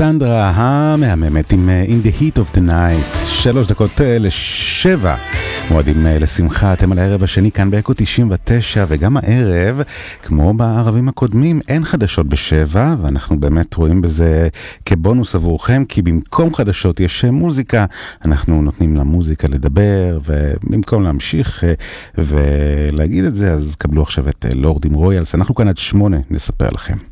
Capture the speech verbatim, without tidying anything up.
קסנדרה המהממת עם In the Heat of the Night. שלוש דקות לשבע מועדים לשמחה. אתם על הערב השני כאן באקו תשעים ותשע, וגם הערב כמו בערבים הקודמים אין חדשות בשבע, ואנחנו באמת רואים בזה כבונוס עבורכם, כי במקום חדשות יש מוזיקה. אנחנו נותנים למוזיקה לדבר, ובמקום להמשיך ולהגיד את זה אז קבלו עכשיו את לורד עם רויאלס. אנחנו כאן עד שמונה נספר לכם.